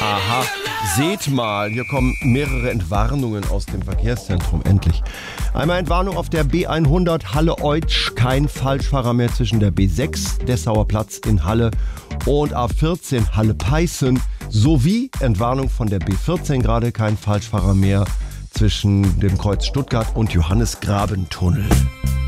Aha, seht mal, hier kommen mehrere Entwarnungen aus dem Verkehrszentrum, endlich. Einmal Entwarnung auf der B100 Halle-Eutsch, kein Falschfahrer mehr zwischen der B6, Dessauer Platz in Halle und A14 Halle-Peißen, sowie Entwarnung von der B14 gerade, kein Falschfahrer mehr zwischen dem Kreuz Stuttgart und Johannesgrabentunnel.